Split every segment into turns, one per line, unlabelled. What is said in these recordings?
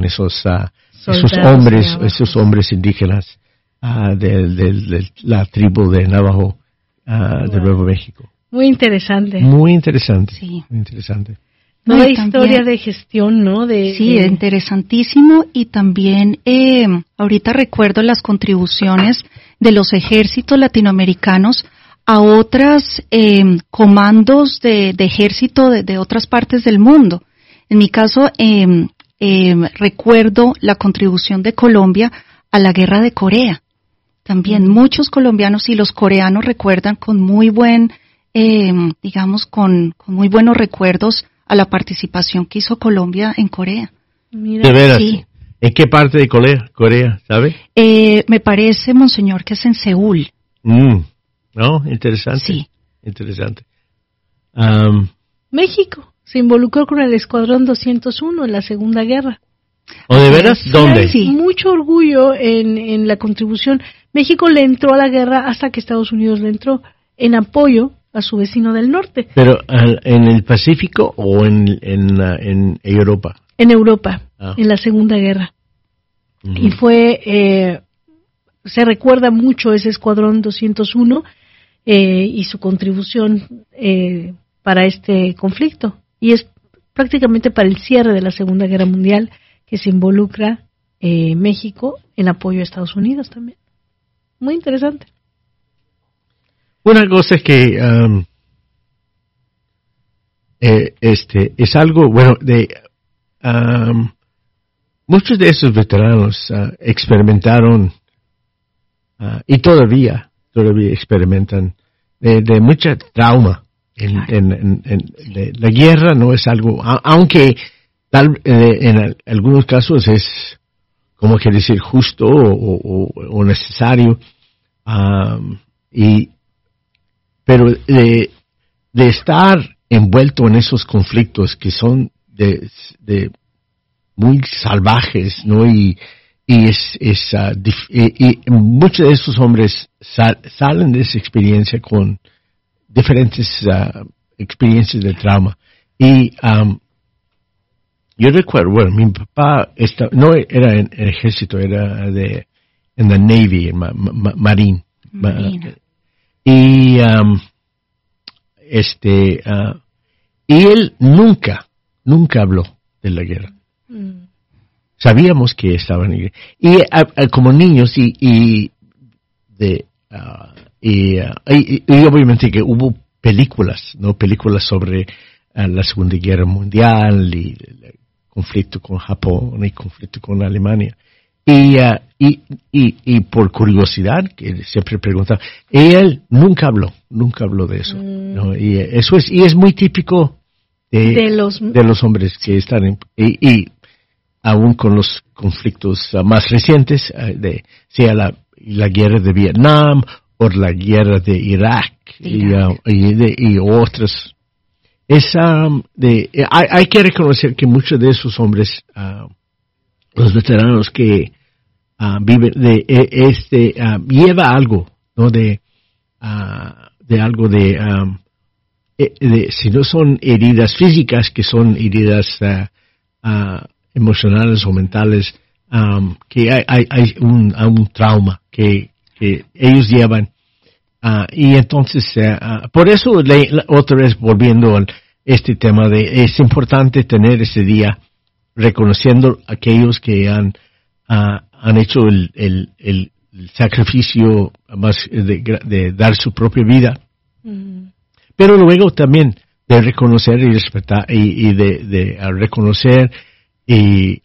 esos hombres indígenas de la tribu de Navajo de Nuevo México.
Muy interesante.
Muy interesante.
Sí.
Muy interesante.
Toda historia de gestión, ¿no?
Sí, interesantísimo. Y también ahorita recuerdo las contribuciones de los ejércitos latinoamericanos a otros comandos de ejército de otras partes del mundo. En mi caso, recuerdo la contribución de Colombia a la guerra de Corea. También muchos colombianos y los coreanos recuerdan con muy buen, con muy buenos recuerdos a la participación que hizo Colombia en Corea.
Mira, ¿de veras?
Sí.
¿En qué parte de Corea, sabe?
Me parece, monseñor, que es en Seúl.
¿No? Interesante.
Sí.
Interesante.
México se involucró con el Escuadrón 201 en la Segunda Guerra.
¿O de veras? ¿Dónde?
Sí. Mucho orgullo en la contribución. México le entró a la guerra hasta que Estados Unidos le entró en apoyo a su vecino del norte.
¿Pero en el Pacífico o en Europa?
En Europa, en la Segunda Guerra. Y se recuerda mucho ese Escuadrón 201 y su contribución para este conflicto. Y es prácticamente para el cierre de la Segunda Guerra Mundial que se involucra México en apoyo a Estados Unidos también. Muy interesante.
Una cosa que es algo, bueno, muchos de esos veteranos experimentaron y todavía experimentan de mucha trauma. La guerra no es algo, aunque en algunos casos es, como que decir, justo o necesario, pero de estar envuelto en esos conflictos que son de muy salvajes, ¿no? Y muchos de esos hombres salen de esa experiencia con diferentes experiencias de trauma. Y yo recuerdo, bueno, mi papá no era en el ejército, era en la Navy, en Marine. Y él nunca habló de la guerra. Sabíamos que estaban en guerra. Y como niños y obviamente que hubo películas sobre la Segunda Guerra Mundial y el conflicto con Japón y conflicto con Alemania. Y por curiosidad, que siempre preguntaba, él nunca habló de eso, ¿no? Y eso es muy típico de los hombres que están y aún con los conflictos más recientes, sea la guerra de Vietnam o la guerra de Irak y otras. Hay que reconocer que muchos de esos hombres, los veteranos que viven lleva algo, ¿no? De algo si no son heridas físicas, que son heridas emocionales o mentales, que hay un trauma que ellos llevan. Y entonces, por eso, otra vez volviendo a este tema es importante tener ese día reconociendo a aquellos que han hecho el sacrificio más de dar su propia vida, pero luego también de reconocer y respetar y de reconocer y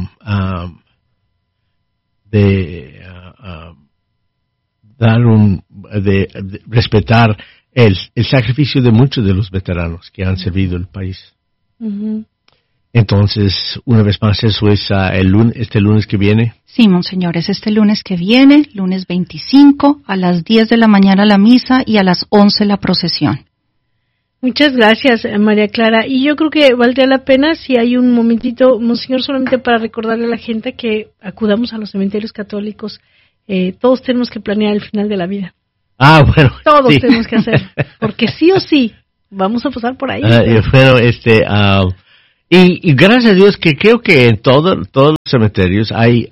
de respetar el sacrificio de muchos de los veteranos que han servido el país. Entonces, una vez más, eso es este lunes que viene.
Sí, monseñor, es este lunes que viene, lunes 25, a las 10 de la mañana la misa y a las 11 la procesión.
Muchas gracias, María Clara. Y yo creo que valdría la pena si hay un momentito, monseñor, solamente para recordarle a la gente que acudamos a los cementerios católicos. Todos tenemos que planear el final de la vida.
Bueno.
Todos
sí.
tenemos que hacer, porque sí o sí vamos a pasar por ahí.
Bueno, Y gracias a Dios que creo que en todos los cementerios hay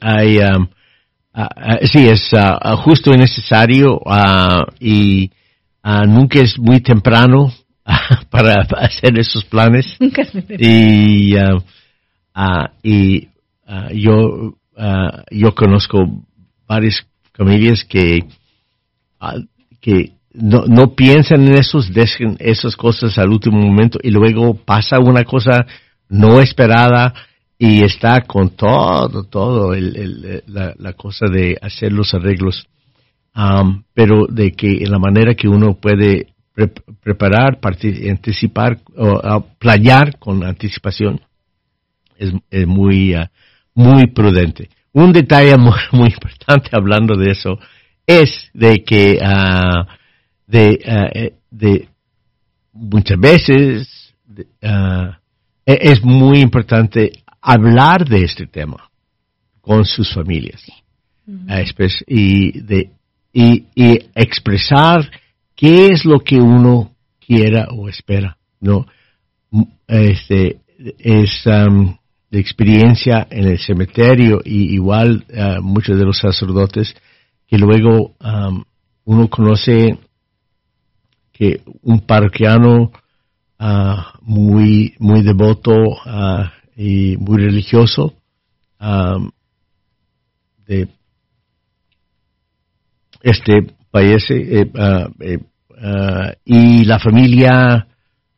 sí, es justo y necesario, y nunca es muy temprano para hacer esos planes.
Nunca es muy
temprano. Yo conozco varias familias que no piensan en dejan esas cosas al último momento y luego pasa una cosa no esperada y está con todo la cosa de hacer los arreglos, pero de que en la manera que uno puede preparar, anticipar o planear con anticipación es muy prudente. Un detalle muy importante hablando de eso es de que de muchas veces es muy importante hablar de este tema con sus familias, y expresar qué es lo que uno quiera o espera, ¿no? De experiencia en el cementerio, y igual muchos de los sacerdotes que luego uno conoce que un parroquiano muy devoto y muy religioso fallece, y la familia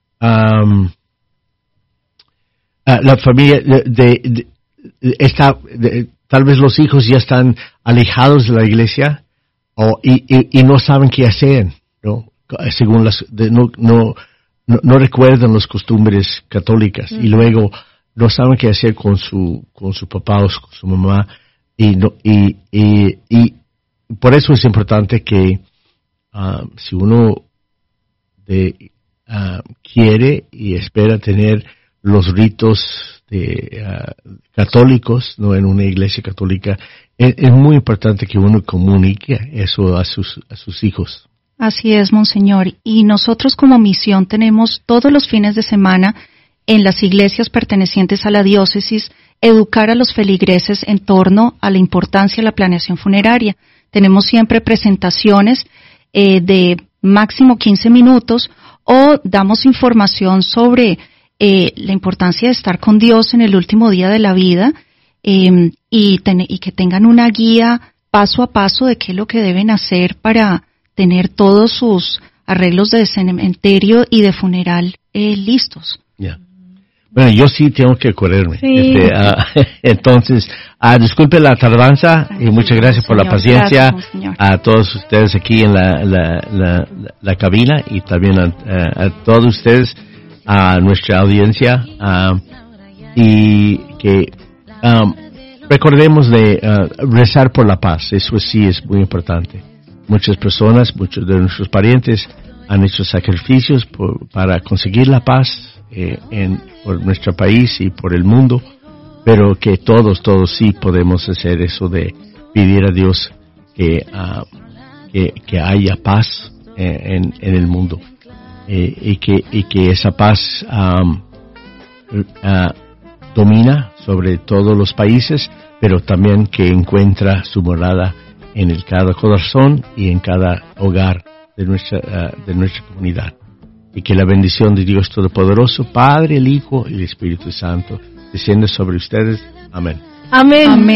tal vez los hijos ya están alejados de la iglesia y no saben qué hacer, ¿no? Según no recuerdan las costumbres católicas, y luego no saben qué hacer con su papá o con su mamá, y por eso es importante que si uno quiere y espera tener los ritos católicos, no en una iglesia católica, es muy importante que uno comunique eso a sus hijos.
Así es, Monseñor. Y nosotros como misión tenemos todos los fines de semana en las iglesias pertenecientes a la diócesis educar a los feligreses en torno a la importancia de la planeación funeraria. Tenemos siempre presentaciones de máximo 15 minutos o damos información sobre la importancia de estar con Dios en el último día de la vida, y que tengan una guía paso a paso de qué es lo que deben hacer para tener todos sus arreglos de cementerio y de funeral listos.
Yeah. Bueno, yo sí tengo que correrme.
Sí.
Entonces, disculpe la tardanza y muchas gracias por la paciencia.
Gracias,
a todos ustedes aquí en la cabina, y también a todos ustedes, a nuestra audiencia, y que recordemos de rezar por la paz. Eso sí es muy importante. Muchas personas, muchos de nuestros parientes han hecho sacrificios para conseguir la paz por nuestro país y por el mundo, pero que todos sí podemos hacer eso de pedir a Dios que haya paz en el mundo, y que esa paz domina sobre todos los países, pero también que encuentra su morada en cada corazón y en cada hogar de nuestra comunidad. Y que la bendición de Dios Todopoderoso, Padre, el Hijo y el Espíritu Santo, descienda sobre ustedes. Amén.
Amén.
Amén.